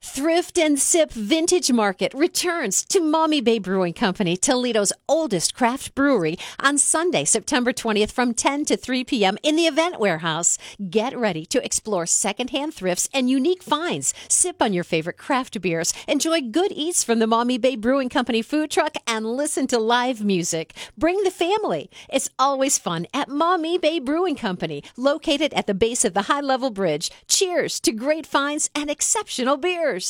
Thrift and Sip Vintage Market returns to Mommy Bay Brewing Company, Toledo's oldest craft brewery, on Sunday, September 20th from 10 to 3 p.m. in the Event Warehouse. Get ready to explore secondhand thrifts and unique finds. Sip on your favorite craft beers, enjoy good eats from the Mommy Bay Brewing Company food truck, and listen to live music. Bring the family. It's always fun at Mommy Bay Brewing Company, located at the base of the high-level bridge. Cheers to great finds and exceptional beers.